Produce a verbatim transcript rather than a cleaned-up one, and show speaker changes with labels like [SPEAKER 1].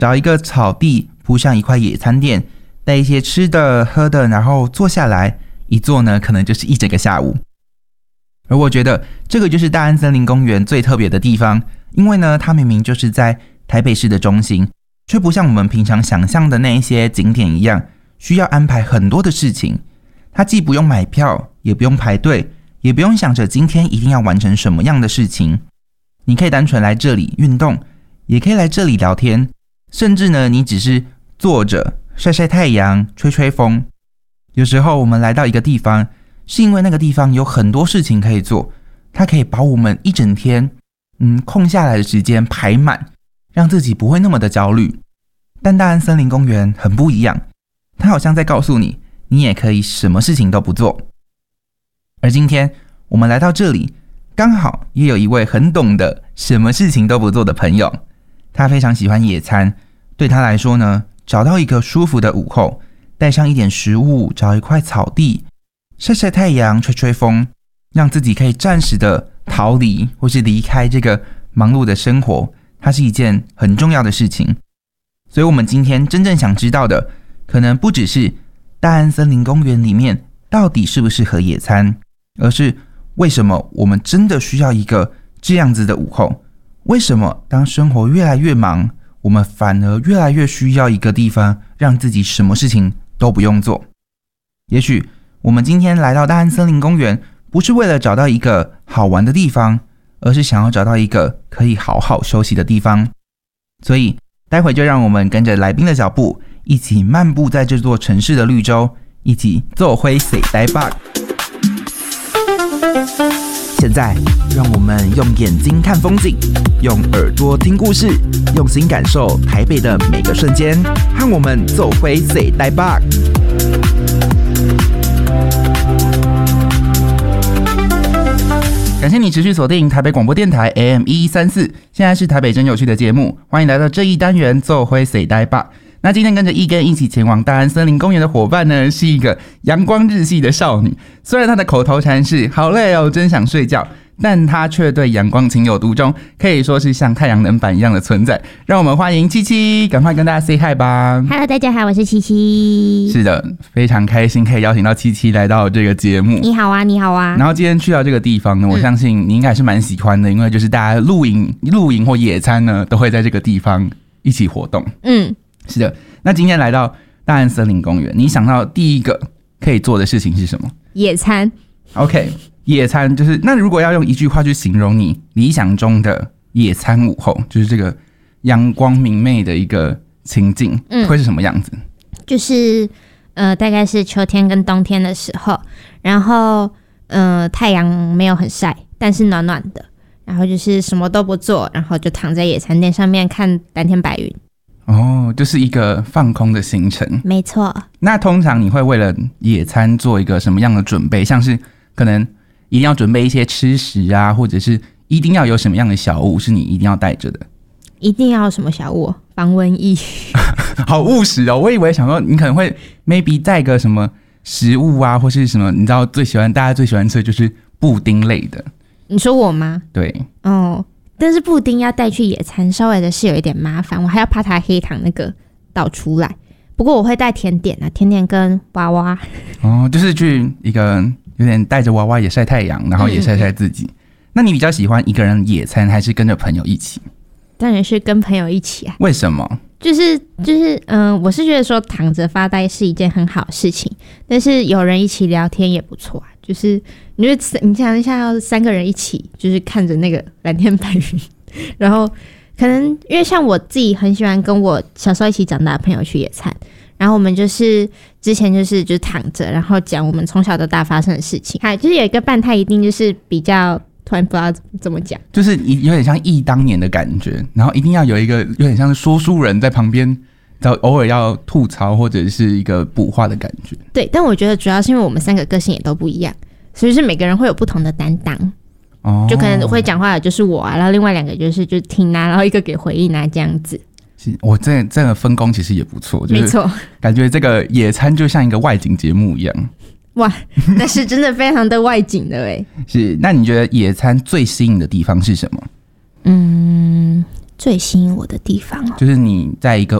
[SPEAKER 1] 找一个草地，铺上一块野餐垫，带一些吃的喝的，然后坐下来，一坐呢可能就是一整个下午。而我觉得这个就是大安森林公园最特别的地方，因为呢它明明就是在台北市的中心，却不像我们平常想象的那一些景点一样需要安排很多的事情。它既不用买票，也不用排队，也不用想着今天一定要完成什么样的事情。你可以单纯来这里运动，也可以来这里聊天，甚至呢你只是坐着晒晒太阳，吹吹风。有时候我们来到一个地方，是因为那个地方有很多事情可以做，它可以把我们一整天嗯空下来的时间排满，让自己不会那么的焦虑。但大安森林公园很不一样，它好像在告诉你，你也可以什么事情都不做。而今天我们来到这里，刚好也有一位很懂得什么事情都不做的朋友。他非常喜欢野餐，对他来说呢，找到一个舒服的午后，带上一点食物，找一块草地，晒晒太阳，吹吹风，让自己可以暂时的逃离或是离开这个忙碌的生活，它是一件很重要的事情。所以我们今天真正想知道的，可能不只是大安森林公园里面到底适不适合野餐，而是为什么我们真的需要一个这样子的午后？为什么当生活越来越忙，我们反而越来越需要一个地方让自己什么事情都不用做？也许我们今天来到大安森林公园，不是为了找到一个好玩的地方，而是想要找到一个可以好好休息的地方。所以待会就让我们跟着来宾的脚步，一起漫步在这座城市的绿洲，一起做伙洗台北。现在让我们用眼睛看风景，用耳朵听故事，用心感受台北的每个瞬间，和我们做伙洗台北。感谢你持续锁定台北广播电台 A M 一一三四，现在是台北真有趣的节目，欢迎来到这一单元做伙洗台北。那今天跟着一根一起前往大安森林公园的伙伴呢，是一个阳光日系的少女。虽然她的口头禅是好累哦，真想睡觉，但她却对阳光情有独钟，可以说是像太阳能板一样的存在。让我们欢迎七七，赶快跟大家 say hi 吧。
[SPEAKER 2] Hello， 大家好，我是七七。
[SPEAKER 1] 是的，非常开心可以邀请到七七来到这个节目。
[SPEAKER 2] 你好啊，你好啊。
[SPEAKER 1] 然后今天去到这个地方呢，我相信你应该是蛮喜欢的，嗯、因为就是大家露营、露营或野餐呢，都会在这个地方一起活动。嗯，是的。那今天来到大安森林公园，你想到第一个可以做的事情是什么？
[SPEAKER 2] 野餐。
[SPEAKER 1] OK， 野餐就是那如果要用一句话去形容你理想中的野餐午后，就是这个阳光明媚的一个情境，嗯、会是什么样子？
[SPEAKER 2] 就是呃，大概是秋天跟冬天的时候，然后呃，太阳没有很晒，但是暖暖的，然后就是什么都不做，然后就躺在野餐垫上面看蓝天白云。
[SPEAKER 1] 哦，就是一个放空的行程。
[SPEAKER 2] 没错。
[SPEAKER 1] 那通常你会为了野餐做一个什么样的准备？像是可能一定要准备一些吃食啊，或者是一定要有什么样的小物是你一定要带着的？
[SPEAKER 2] 一定要有什么小物？防蚊液。
[SPEAKER 1] 好务实哦！我以为想说你可能会 maybe 带个什么食物啊，或是什么，你知道最喜欢大家最喜欢吃的就是布丁类的。
[SPEAKER 2] 你说我吗？
[SPEAKER 1] 对。
[SPEAKER 2] 哦。但是布丁要带去野餐，稍微的是有一点麻烦，我还要怕它黑糖那个倒出来。不过我会带甜点啊，甜点跟娃娃。哦，
[SPEAKER 1] 就是去一个有点带着娃娃也晒太阳，然后也晒晒自己。嗯、那你比较喜欢一个人野餐，还是跟着朋友一起？
[SPEAKER 2] 当然是跟朋友一起啊。为什么？就是就是嗯、呃，我是觉得说躺着发呆是一件很好的事情，但是有人一起聊天也不错啊。就是你觉得你想一下，要三个人一起，就是看着那个蓝天白云，然后可能因为像我自己很喜欢跟我小时候一起长大的朋友去野餐，然后我们就是之前就是就是躺着，然后讲我们从小到大发生的事情。还就是有一个伴，他一定就是比较突然不知道怎么讲，
[SPEAKER 1] 就是有点像忆当年的感觉，然后一定要有一个有点像说书人在旁边。偶尔要吐槽或者是一个补话的感觉。
[SPEAKER 2] 对，但我觉得主要是因为我们三个个性也都不一样，所以是每个人会有不同的担当。哦，就可能会讲话的就是我啊，然后另外两个就是就听啊，然后一个给回应啊，这样子。
[SPEAKER 1] 是我这这个分工其实也不错，
[SPEAKER 2] 没错，
[SPEAKER 1] 感觉这个野餐就像一个外景节目一样。
[SPEAKER 2] 哇，那是真的非常的外景的哎。
[SPEAKER 1] 是，那你觉得野餐最吸引的地方是什么？
[SPEAKER 2] 嗯。 最吸引我的地方哦，
[SPEAKER 1] 就是你在一个